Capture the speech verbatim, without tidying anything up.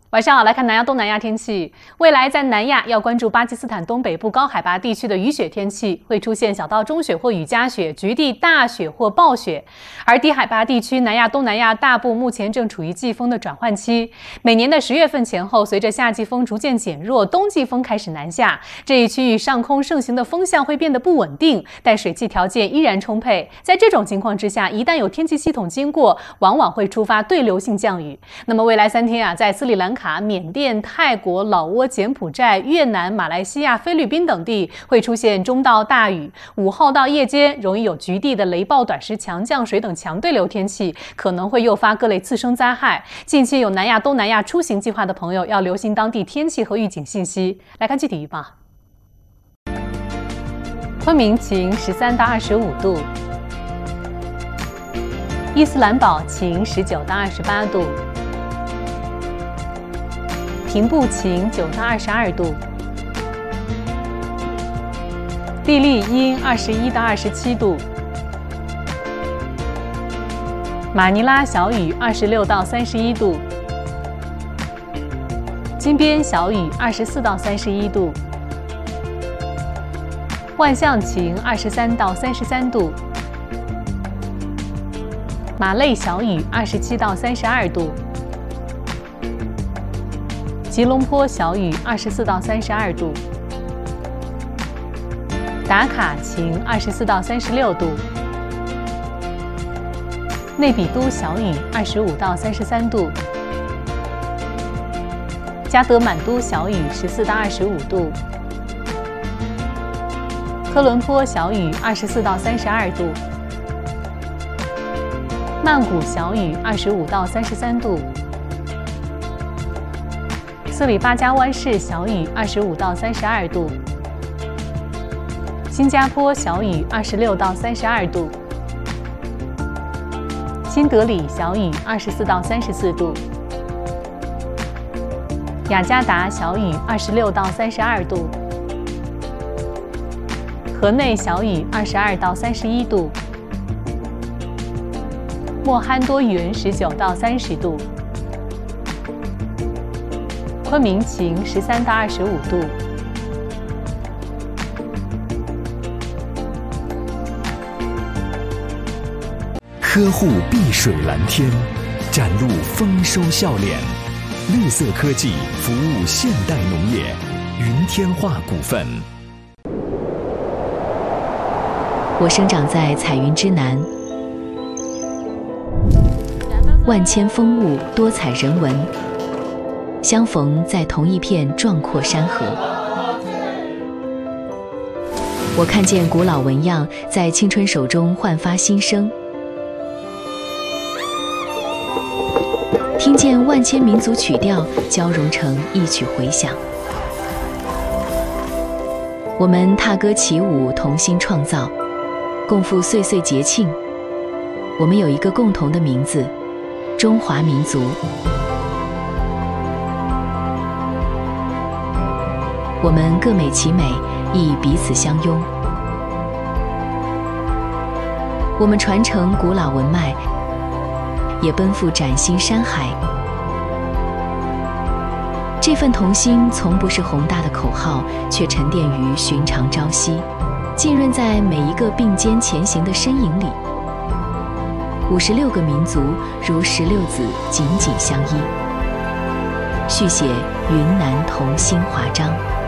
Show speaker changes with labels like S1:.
S1: 晚上好，来看南亚、东南亚天气。未来在南亚要关注巴基斯坦东北部高海拔地区的雨雪天气，会出现小到中雪或雨夹雪，局地大雪或暴雪。而低海拔地区南亚、东南亚大部目前正处于季风的转换期。每年的十月份前后，随着夏季风逐渐减弱，冬季风开始南下，这一区域上空盛行的风向会变得不稳定，但水汽条件依然充沛。在这种情况之下，一旦有天气系统经过，往往会触发对流性降雨。那么未来三天啊，在斯里兰卡、缅甸、泰国、老挝、柬埔寨、越南、马来西亚、菲律宾等地会出现中到大雨，午后到夜间容易有局地的雷暴、短时强降水等强对流天气，可能会诱发各类次生灾害。近期有南亚、东南亚出行计划的朋友要留心当地天气和预警信息。来看具体预报。昆明晴，十三到二十五度；伊斯兰堡晴，十九到二十八度；平步晴，九到二十二度；地利阴，二十一到二十七度；马尼拉小雨，二十六到三十一度；金边小雨，二十四到三十一度；万象晴，二十三到三十三度；马累小雨，二十七到三十二度；吉隆坡小雨，二十四到三十二度；达卡晴，二十四到三十六度；内比都小雨，二十五到三十三度；加德满都小雨，十四到二十五度；科伦坡小雨，二十四到三十二度；曼谷小雨，二十五到三十三度；斯里巴加湾市小雨，二十五到三十二度；新加坡小雨，二十六到三十二度；新德里小雨，二十四到三十四度；雅加达小雨，二十六到三十二度；河内小雨，二十二到三十一度；莫罕多云，十九到三十度；昆明晴，十三到二十五度；
S2: 呵护碧水蓝天，展露丰收笑脸。绿色科技服务现代农业，云天化股份。
S3: 我生长在彩云之南，万千风物，多彩人文，相逢在同一片壮阔山河。我看见古老纹样在青春手中焕发新生，听见万千民族曲调交融成一曲回响。我们踏歌起舞，同心创造，共赴岁岁节庆。我们有一个共同的名字——中华民族。我们各美其美，亦彼此相拥。我们传承古老文脉，也奔赴崭新山海。这份同心从不是宏大的口号，却沉淀于寻常朝夕，浸润在每一个并肩前行的身影里。五十六个民族如石榴籽，紧紧相依，续写云南同心华章。